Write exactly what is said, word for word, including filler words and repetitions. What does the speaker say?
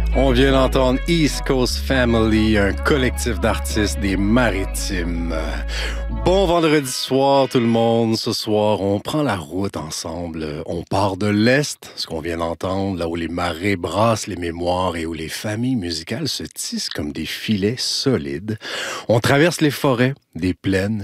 On vient d'entendre East Coast Family, un collectif d'artistes des Maritimes. Bon vendredi soir tout le monde. Ce soir, on prend la route ensemble. On part de l'Est, ce qu'on vient d'entendre, là où les marées brassent les mémoires et où les familles musicales se tissent comme des filets solides. On traverse les forêts, des plaines,